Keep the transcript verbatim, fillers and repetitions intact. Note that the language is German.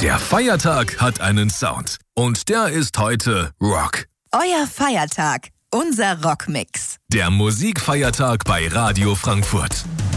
Der Feiertag hat einen Sound. Und der ist heute Rock. Euer Feiertag. Unser Rockmix. Der Musikfeiertag bei Radio Frankfurt.